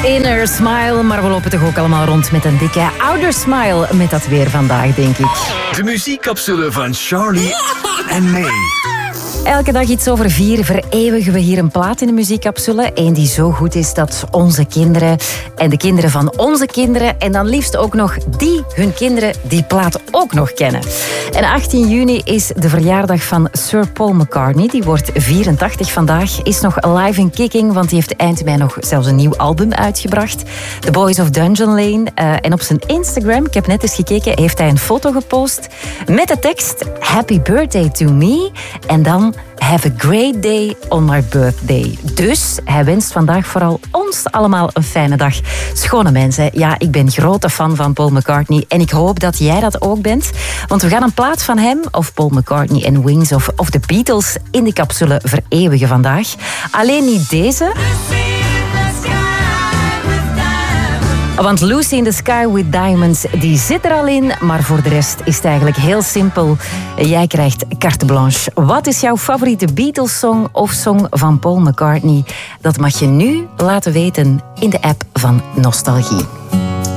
Inner smile, maar we lopen toch ook allemaal rond met een dikke outer smile met dat weer vandaag, denk ik. De muziekcapsule van Charlie en May. Elke dag iets over 4 vereeuwigen we hier een plaat in de muziekcapsule. Eén die zo goed is dat onze kinderen en de kinderen van onze kinderen en dan liefst ook nog hun kinderen die plaat ook nog kennen. En 18 juni is de verjaardag van Sir Paul McCartney. Die wordt 84 vandaag. Is nog alive and kicking, want die heeft eind mei nog zelfs een nieuw album uitgebracht. The Boys of Dungeon Lane. En op zijn Instagram, ik heb net eens gekeken, heeft hij een foto gepost met de tekst Happy Birthday to me. En dan Have a great day on my birthday. Dus hij wenst vandaag vooral ons allemaal een fijne dag. Schone mensen, ja, ik ben grote fan van Paul McCartney en ik hoop dat jij dat ook bent. Want we gaan een plaat van hem, of Paul McCartney en Wings of de Beatles, in de capsule vereeuwigen vandaag. Alleen niet deze. Want Lucy in the Sky with Diamonds, die zit er al in. Maar voor de rest is het eigenlijk heel simpel. Jij krijgt carte blanche. Wat is jouw favoriete Beatles-song of song van Paul McCartney? Dat mag je nu laten weten in de app van Nostalgie.